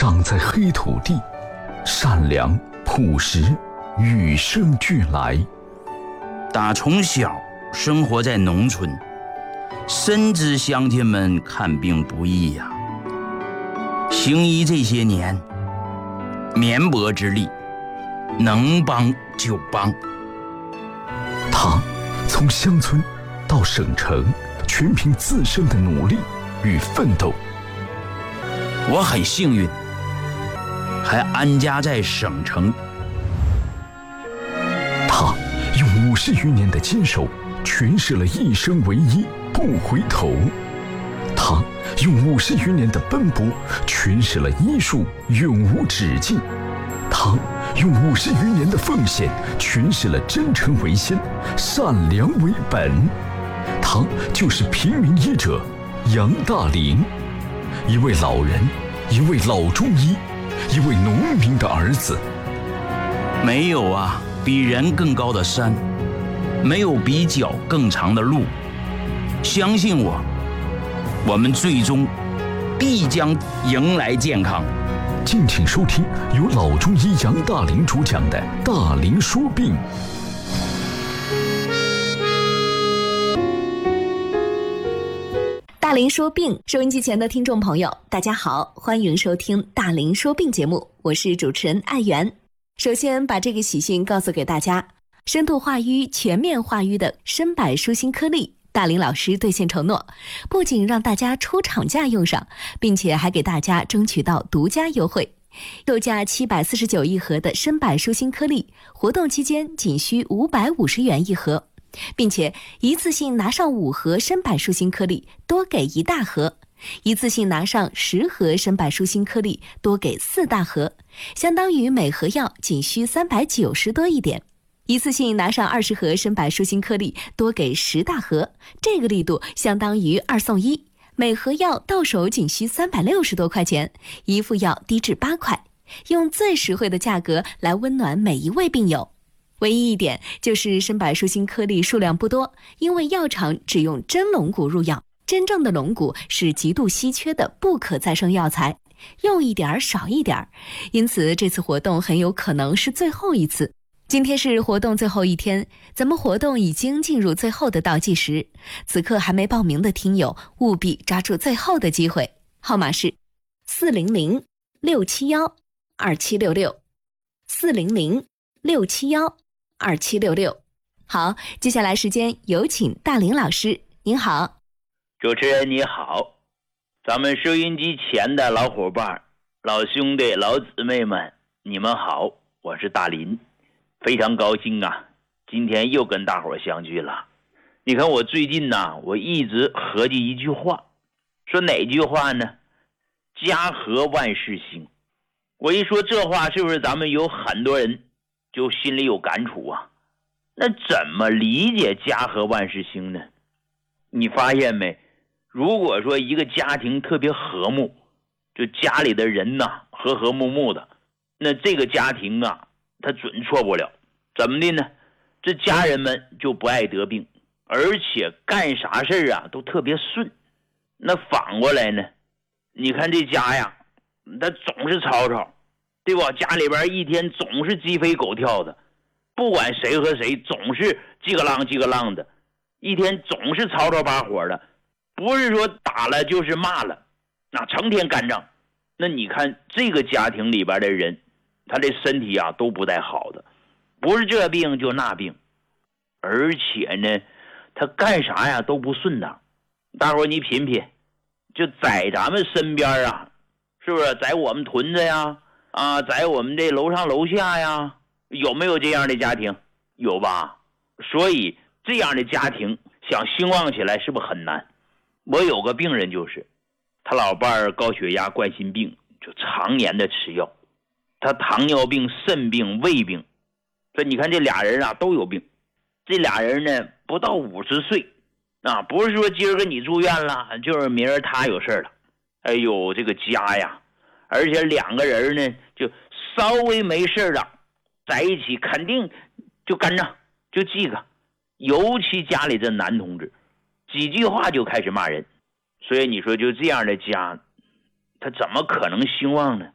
长在黑土地，善良朴实，与生俱来。 打从小生活在农村，深知乡亲们看病不易呀。行医这些年，绵薄之力，能帮就帮。 他从乡村到省城，全凭自身的努力与奋斗。 我很幸运，还安家在省城。 他用50余年的坚守，诠释了一生为一，不回头。他用50余年的奔波，诠释了医术永无止境。他用50余年的奉献，诠释了真诚为先，善良为本。他就是平民医者杨大林，一位老人，一位老中医，一位农民的儿子。 没有啊，比人更高的山，没有比脚更长的路。相信我，我们最终必将迎来健康。 敬请收听由老中医杨大林主讲的《大林说病》。 大林说病，收音机前的听众朋友，大家好，欢迎收听大林说病节目，我是主持人艾媛。首先把这个喜讯告诉给大家，深度化瘀、全面化瘀的参柏舒心颗粒，大林老师兑现承诺，不仅让大家出厂价用上，并且还给大家争取到独家优惠，售价749一盒的参柏舒心颗粒，活动期间仅需550元一盒，并且一次性拿上5盒参柏舒心颗粒，多给1大盒；一次性拿上10盒参柏舒心颗粒，多给4大盒，相当于每盒药仅需390多一点。一次性拿上20盒参柏舒心颗粒，多给10大盒，这个力度相当于2送1，每盒药到手仅需360多块钱，一副药低至8块，用最实惠的价格来温暖每一位病友。唯一一点就是参柏舒心颗粒数量不多，因为药厂只用真龙骨入药，真正的龙骨是极度稀缺的不可再生药材，用一点少一点，因此这次活动很有可能是最后一次。今天是活动最后一天，咱们活动已经进入最后的倒计时，此刻还没报名的听友务必抓住最后的机会，号码是400-671-2766，400-671-2766。好，接下来时间有请大林老师，您好。 主持人你好，咱们收音机前的老伙伴、老兄弟、老姊妹们，你们好，我是大林。非常高兴啊，今天又跟大伙相聚了。你看我最近呢，我一直合计一句话，说哪句话呢？家和万事兴。我一说这话，是不是咱们有很多人就心里有感触啊？那怎么理解家和万事兴呢？你发现没？如果说一个家庭特别和睦，就家里的人呐和和睦睦的，那这个家庭啊他准错不了。怎么的呢？这家人们就不爱得病，而且干啥事啊都特别顺。那反过来呢，你看这家呀，他总是吵吵，对吧？家里边一天总是鸡飞狗跳的，不管谁和谁总是叽个啷的，一天总是吵吵把火的，不是说打了就是骂了，那成天干仗。那你看这个家庭里边的人，他的身体啊都不太好的，不是这病就那病，而且呢他干啥呀都不顺当。大伙你品品，就在咱们身边啊，是不是在我们屯子呀在我们这楼上楼下呀，有没有这样的家庭？有吧？所以这样的家庭想兴旺起来是不是很难？我有个病人，就是他老伴儿高血压冠心病，就常年的吃药，他糖尿病、肾病、胃病，所以你看这俩人啊都有病。这俩人呢不到50岁啊，不是说今儿个你住院了，就是明儿他有事了。哎呦，这个家呀，而且两个人呢就稍微没事了在一起肯定就干仗就记个，尤其家里这男同志几句话就开始骂人。所以你说就这样的家他怎么可能兴旺呢？